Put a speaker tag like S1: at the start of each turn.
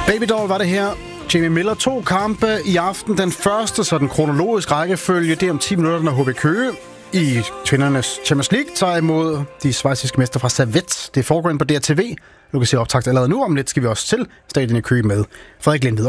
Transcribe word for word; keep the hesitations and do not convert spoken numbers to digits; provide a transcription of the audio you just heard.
S1: Babydoll var det her. Jamie Miller, to kampe i aften. Den første, så den kronologiske rækkefølge, det er om ti minutter, når H B Køge i kvindernes Champions League tager imod de schweiziske mester fra Servette. Det foregår ind på D R T V. Du kan se optakt allerede nu. Om lidt skal vi også til stadion i Køge med Frederik Lindved.